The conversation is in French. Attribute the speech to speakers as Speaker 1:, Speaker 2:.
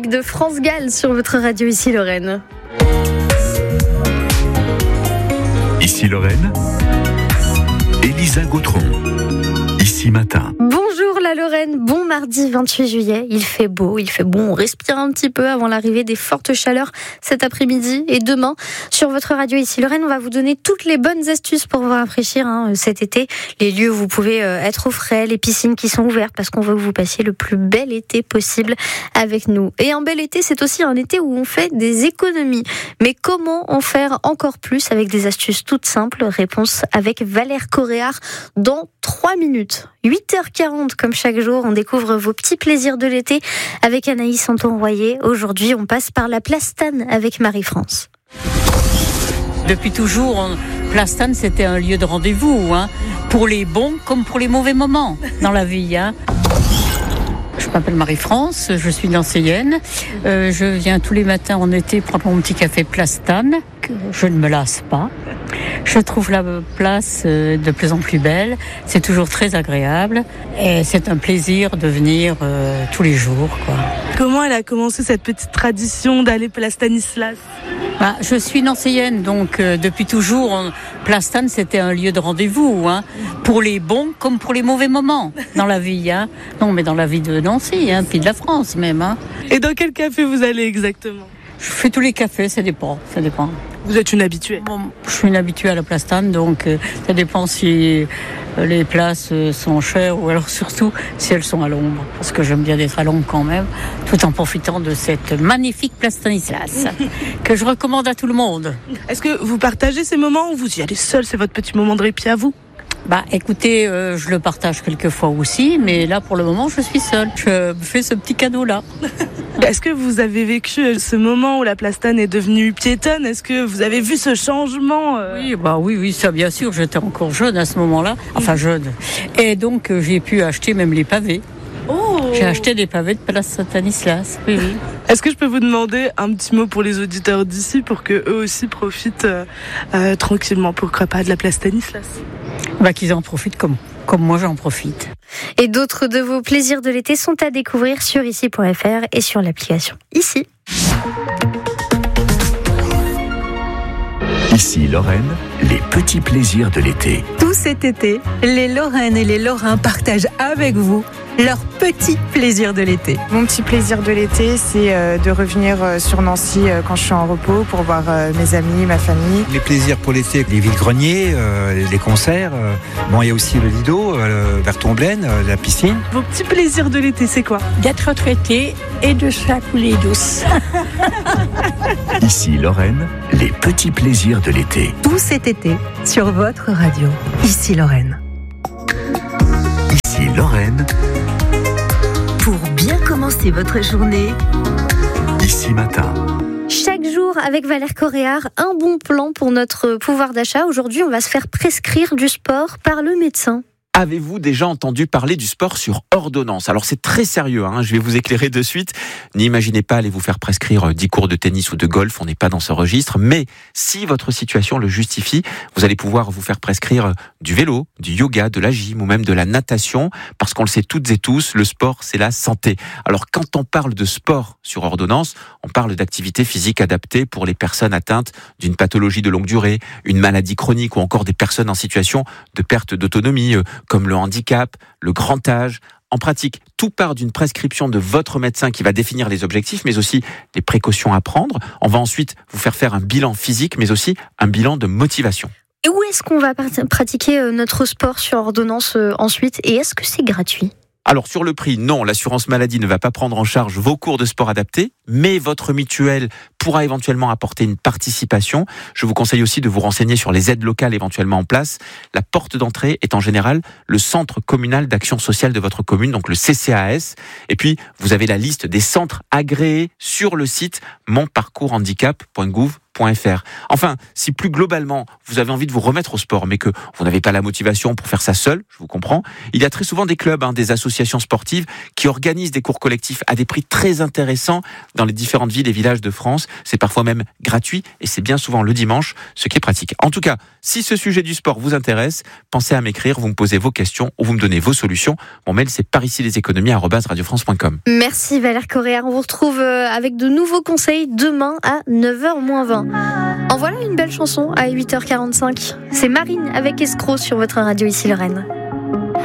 Speaker 1: musique de France Gall sur votre radio ici Lorraine.
Speaker 2: Ici Lorraine, Elisa Gautron, ici matin.
Speaker 1: Bonjour la Lorraine, bon mardi 28 juillet, il fait beau, on respire un petit peu avant l'arrivée des fortes chaleurs cet après-midi et demain. Sur votre radio ici Lorraine, on va vous donner toutes les bonnes astuces pour vous rafraîchir cet été. Les lieux où vous pouvez être au frais, les piscines qui sont ouvertes parce qu'on veut que vous passiez le plus bel été possible avec nous. Et un bel été, c'est aussi un été où on fait des économies. Mais comment en faire encore plus avec des astuces toutes simples? Réponse avec Valère Coréard dans 3 minutes. 8h40 comme chaque jour, on découvre vos petits plaisirs de l'été avec Anaïs Santon-Royer. Aujourd'hui, on passe par la Plastane avec Marie-France.
Speaker 3: Depuis toujours, Plastane, c'était un lieu de rendez-vous, pour les bons comme pour les mauvais moments dans la vie. Je m'appelle Marie-France, je suis nancéienne. Je viens tous les matins en été prendre mon petit café Plastane, que je ne me lasse pas. Je trouve la place de plus en plus belle, c'est toujours très agréable et c'est un plaisir de venir tous les jours, quoi.
Speaker 4: Comment elle a commencé cette petite tradition d'aller place Stanislas ?
Speaker 3: Je suis nancéienne, donc depuis toujours, Plastane, c'était un lieu de rendez-vous, pour les bons comme pour les mauvais moments dans la vie. Non, mais dans la vie de Nancy, puis de la France même.
Speaker 4: Et dans quel café vous allez exactement ?
Speaker 3: Je fais tous les cafés, ça dépend.
Speaker 4: Vous êtes une habituée ?
Speaker 3: Je suis une habituée à la Plastane, donc ça dépend si les places sont chères ou alors surtout si elles sont à l'ombre. Parce que j'aime bien être à l'ombre quand même, tout en profitant de cette magnifique place Stanislas que je recommande à tout le monde.
Speaker 4: Est-ce que vous partagez ces moments ou vous y allez seul ? C'est votre petit moment de répit à vous ?
Speaker 3: Écoutez, je le partage quelquefois aussi, mais là pour le moment je suis seule. Je fais ce petit cadeau-là.
Speaker 4: Est-ce que vous avez vécu ce moment où la Plastane est devenue piétonne ? Est-ce que vous avez vu ce changement ?
Speaker 3: Oui, ça bien sûr, j'étais encore jeune à ce moment-là, jeune. Et donc j'ai pu acheter même les pavés.
Speaker 4: Oh.
Speaker 3: J'ai acheté des pavés de place Stanislas, oui.
Speaker 4: Est-ce que je peux vous demander un petit mot pour les auditeurs d'ici pour que eux aussi profitent tranquillement, pourquoi pas, de la place Stanislas ?
Speaker 3: Qu'ils en profitent comme moi j'en profite.
Speaker 1: Et d'autres de vos plaisirs de l'été sont à découvrir sur ici.fr et sur l'application Ici.
Speaker 2: Ici Lorraine, les petits plaisirs de l'été.
Speaker 5: Tout cet été, les Lorraines et les Lorrains partagent avec vous leurs petits plaisirs de l'été.
Speaker 6: Mon petit plaisir de l'été, c'est de revenir sur Nancy quand je suis en repos pour voir mes amis, ma famille.
Speaker 7: Les plaisirs pour l'été, les vide-greniers, les concerts. Il y a aussi le Lido, vers Tomblaine, la piscine.
Speaker 4: Vos petits plaisirs de l'été, c'est quoi ?
Speaker 3: D'être retraité et de se la couler douce.
Speaker 2: Ici Lorraine, les petits plaisirs de l'été.
Speaker 5: Tout cet été, sur votre radio. Ici Lorraine.
Speaker 2: Ici Lorraine.
Speaker 5: Pour bien commencer votre journée,
Speaker 2: Ici matin.
Speaker 1: Chaque jour, avec Valère Coréard, un bon plan pour notre pouvoir d'achat. Aujourd'hui, on va se faire prescrire du sport par le médecin.
Speaker 8: Avez-vous déjà entendu parler du sport sur ordonnance ? Alors c'est très sérieux, je vais vous éclairer de suite. N'imaginez pas aller vous faire prescrire 10 cours de tennis ou de golf, on n'est pas dans ce registre. Mais si votre situation le justifie, vous allez pouvoir vous faire prescrire du vélo, du yoga, de la gym ou même de la natation. Parce qu'on le sait toutes et tous, le sport c'est la santé. Alors quand on parle de sport sur ordonnance, on parle d'activité physique adaptée pour les personnes atteintes d'une pathologie de longue durée, une maladie chronique ou encore des personnes en situation de perte d'autonomie, comme le handicap, le grand âge. En pratique, tout part d'une prescription de votre médecin qui va définir les objectifs, mais aussi les précautions à prendre. On va ensuite vous faire un bilan physique, mais aussi un bilan de motivation.
Speaker 1: Et où est-ce qu'on va pratiquer notre sport sur ordonnance ensuite ? Et est-ce que c'est gratuit ?
Speaker 8: Alors sur le prix, non, l'assurance maladie ne va pas prendre en charge vos cours de sport adaptés, mais votre mutuelle pourra éventuellement apporter une participation. Je vous conseille aussi de vous renseigner sur les aides locales éventuellement en place. La porte d'entrée est en général le centre communal d'action sociale de votre commune, donc le CCAS. Et puis, vous avez la liste des centres agréés sur le site monparcourshandicap.gouv.fr. sport.fr. Enfin, si plus globalement, vous avez envie de vous remettre au sport, mais que vous n'avez pas la motivation pour faire ça seul, je vous comprends, il y a très souvent des clubs, des associations sportives qui organisent des cours collectifs à des prix très intéressants dans les différentes villes et villages de France. C'est parfois même gratuit et c'est bien souvent le dimanche, ce qui est pratique. En tout cas, si ce sujet du sport vous intéresse, pensez à m'écrire, vous me posez vos questions ou vous me donnez vos solutions. Mon mail, c'est paricileséconomies@radiofrance.com.
Speaker 1: Merci Valère Correa. On vous retrouve avec de nouveaux conseils demain à 9h-20. En voilà une belle chanson à 8h45. C'est Marine avec Escroc sur votre radio ici Lorraine.